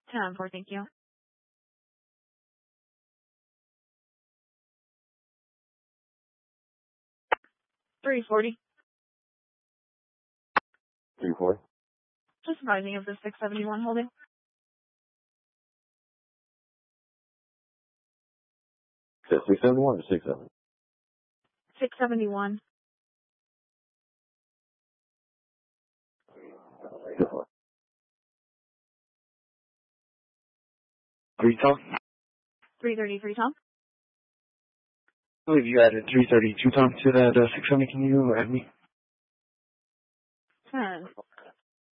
10-4, thank you. $340. $340. Just advising of the 671 holding. 671 or 67? 671. Tom? 333, Tom. I believe you added 332, Tom, to that 670. Can you add me?